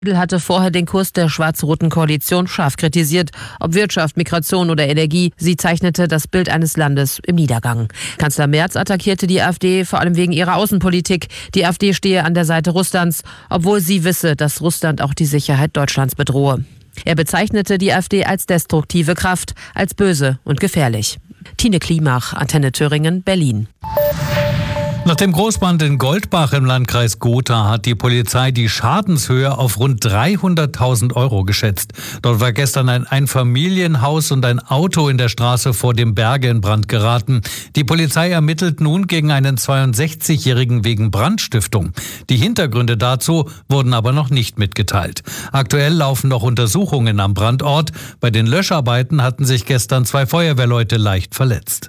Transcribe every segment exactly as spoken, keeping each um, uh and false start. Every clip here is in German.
hatte vorher den Kurs der schwarz-roten Koalition scharf kritisiert. Ob Wirtschaft, Migration oder Energie, sie zeichnete das Bild eines Landes im Niedergang. Kanzler Merz attackierte die AfD vor allem wegen ihrer Außenpolitik. Die AfD stehe an der Seite Russlands, obwohl sie wisse, dass Russland auch die Sicherheit Deutschlands bedrohe. Er bezeichnete die AfD als destruktive Kraft, als böse und gefährlich. Tine Klimach, Antenne Thüringen, Berlin. Nach dem Großbrand in Goldbach im Landkreis Gotha hat die Polizei die Schadenshöhe auf rund dreihunderttausend Euro geschätzt. Dort war gestern ein Einfamilienhaus und ein Auto in der Straße vor dem Berge in Brand geraten. Die Polizei ermittelt nun gegen einen zweiundsechzigjährigen wegen Brandstiftung. Die Hintergründe dazu wurden aber noch nicht mitgeteilt. Aktuell laufen noch Untersuchungen am Brandort. Bei den Löscharbeiten hatten sich gestern zwei Feuerwehrleute leicht verletzt.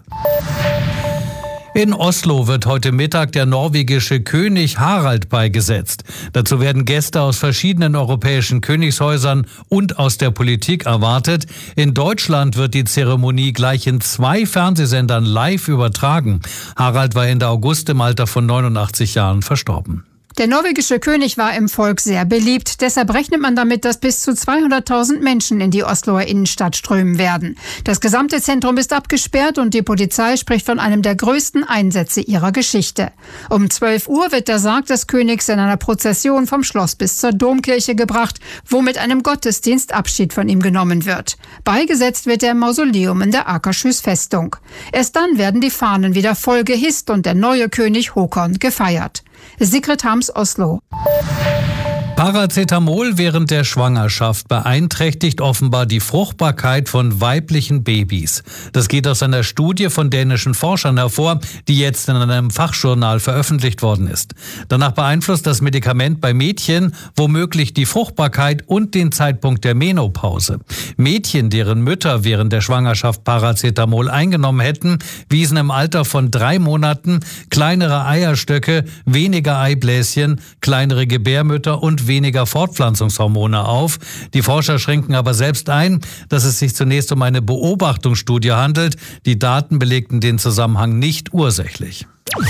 In Oslo wird heute Mittag der norwegische König Harald beigesetzt. Dazu werden Gäste aus verschiedenen europäischen Königshäusern und aus der Politik erwartet. In Deutschland wird die Zeremonie gleich in zwei Fernsehsendern live übertragen. Harald war Ende August im Alter von neunundachtzig Jahren verstorben. Der norwegische König war im Volk sehr beliebt. Deshalb rechnet man damit, dass bis zu zweihunderttausend Menschen in die Osloer Innenstadt strömen werden. Das gesamte Zentrum ist abgesperrt und die Polizei spricht von einem der größten Einsätze ihrer Geschichte. Um zwölf Uhr wird der Sarg des Königs in einer Prozession vom Schloss bis zur Domkirche gebracht, wo mit einem Gottesdienst Abschied von ihm genommen wird. Beigesetzt wird er im Mausoleum in der Akershus Festung. Erst dann werden die Fahnen wieder voll gehisst und der neue König Håkon gefeiert. Sigrid Harms, Oslo. Paracetamol während der Schwangerschaft beeinträchtigt offenbar die Fruchtbarkeit von weiblichen Babys. Das geht aus einer Studie von dänischen Forschern hervor, die jetzt in einem Fachjournal veröffentlicht worden ist. Danach beeinflusst das Medikament bei Mädchen womöglich die Fruchtbarkeit und den Zeitpunkt der Menopause. Mädchen, deren Mütter während der Schwangerschaft Paracetamol eingenommen hätten, wiesen im Alter von drei Monaten kleinere Eierstöcke, weniger Eibläschen, kleinere Gebärmütter und weniger Fortpflanzungshormone auf. Die Forscher schränken aber selbst ein, dass es sich zunächst um eine Beobachtungsstudie handelt. Die Daten belegten den Zusammenhang nicht ursächlich.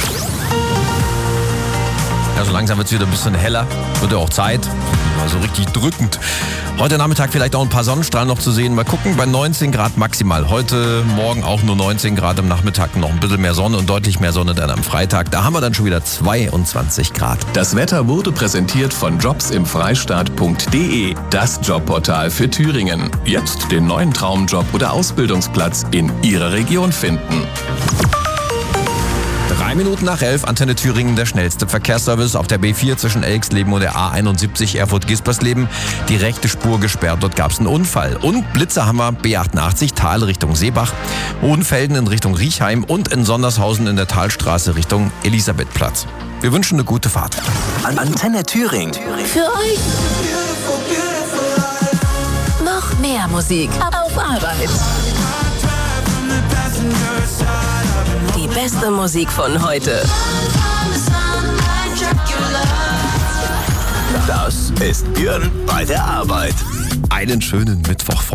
Ja, so langsam wird es wieder ein bisschen heller. Wird ja auch Zeit. Also richtig drückend. Heute Nachmittag vielleicht auch ein paar Sonnenstrahlen noch zu sehen. Mal gucken, bei neunzehn Grad maximal. Heute Morgen auch nur neunzehn Grad, am Nachmittag noch ein bisschen mehr Sonne und deutlich mehr Sonne dann am Freitag. Da haben wir dann schon wieder zweiundzwanzig Grad. Das Wetter wurde präsentiert von jobs im freistaat punkt de, das Jobportal für Thüringen. Jetzt den neuen Traumjob oder Ausbildungsplatz in Ihrer Region finden. Drei Minuten nach elf, Antenne Thüringen, der schnellste Verkehrsservice auf der B vier zwischen Elxleben und der A einundsiebzig Erfurt-Gispersleben. Die rechte Spur gesperrt, dort gab es einen Unfall. Und Blitzer haben wir B achtundachtzig, Tal Richtung Seebach, Hohenfelden in Richtung Riechheim und in Sondershausen in der Talstraße Richtung Elisabethplatz. Wir wünschen eine gute Fahrt. Antenne Thüringen. Für euch noch mehr Musik auf Arbeit. Die beste Musik von heute. Das ist Björn bei der Arbeit. Einen schönen Mittwoch.